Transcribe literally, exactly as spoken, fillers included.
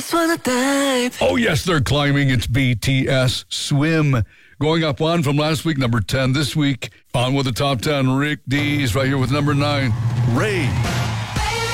Just wanna dive. Oh, yes, they're climbing. It's B T S Swim. Going up one from last week, number ten this week. On with the top ten, Rick Dees right here with number nine, Ray.